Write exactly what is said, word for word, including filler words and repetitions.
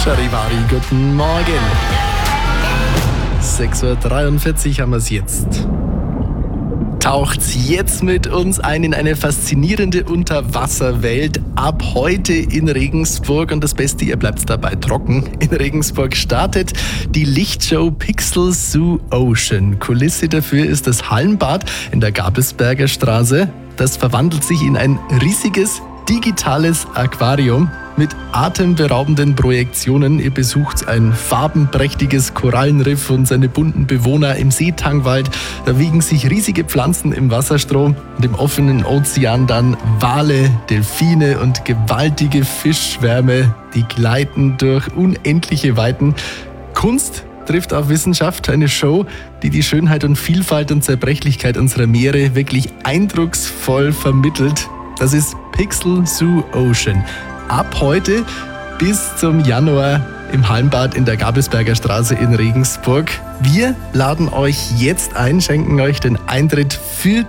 Charivari, guten Morgen. sechs Uhr dreiundvierzig haben wir es jetzt. Taucht jetzt mit uns ein in eine faszinierende Unterwasserwelt. Ab heute in Regensburg und das Beste, ihr bleibt dabei trocken. In Regensburg startet die Lichtshow Pixel Zoo Ocean. Kulisse dafür ist das Hallenbad in der Gabelsberger Straße. Das verwandelt sich in ein riesiges digitales Aquarium mit atemberaubenden Projektionen. Ihr besucht ein farbenprächtiges Korallenriff und seine bunten Bewohner im Seetangwald. Da wiegen sich riesige Pflanzen im Wasserstrom und im offenen Ozean dann Wale, Delfine und gewaltige Fischschwärme, die gleiten durch unendliche Weiten. Kunst trifft auf Wissenschaft, eine Show, die die Schönheit und Vielfalt und Zerbrechlichkeit unserer Meere wirklich eindrucksvoll vermittelt. Das ist Pixel Zoo Ocean. Ab heute bis zum Januar im Hallenbad in der Gabelsberger Straße in Regensburg. Wir laden euch jetzt ein, schenken euch den Eintritt für